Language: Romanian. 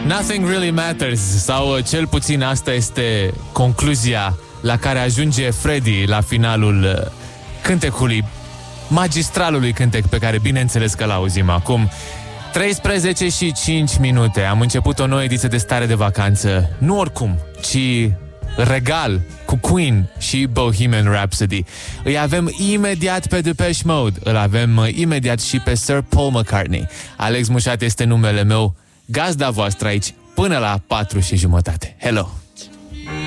Nothing really matters, sau cel puțin asta este concluzia la care ajunge Freddy la finalul cântecului, magistralului cântec pe care bineînțeles că l-auzim acum. 13 și 5 minute. Am început o nouă ediție de Stare de Vacanță. Nu oricum, ci regal cu Queen și Bohemian Rhapsody. Îi avem imediat pe Depeche Mode. Îl avem imediat și pe Sir Paul McCartney. Alex Mușat este numele meu, gazda voastră aici până la 4:30. Hello!